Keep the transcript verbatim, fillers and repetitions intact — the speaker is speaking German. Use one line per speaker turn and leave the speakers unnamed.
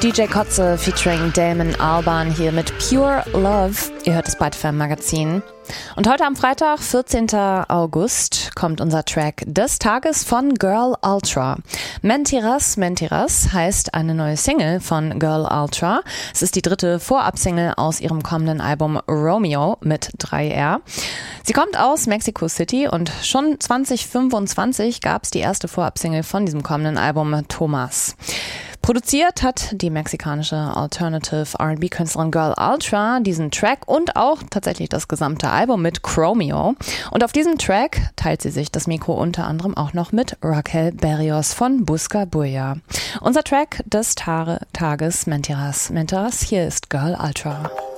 D J Kotze featuring Damon Albarn hier mit Pure Love. Ihr hört das Byte F M Magazin. Und heute am Freitag, vierzehnten August, kommt unser Track des Tages von Girl Ultra. Mentiras, Mentiras heißt eine neue Single von Girl Ultra. Es ist die dritte Vorab-Single aus ihrem kommenden Album Romeo mit drei R. Sie kommt aus Mexico City und schon zwanzig fünfundzwanzig gab es die erste Vorab-Single von diesem kommenden Album Thomas. Produziert hat die mexikanische Alternative R and B-Künstlerin Girl Ultra diesen Track und auch tatsächlich das gesamte Album mit Chromeo. Und auf diesem Track teilt sie sich das Mikro unter anderem auch noch mit Raquel Berrios von Busca Bulla. Unser Track des Tage, Tages, Mentiras, Mentiras, hier ist Girl Ultra.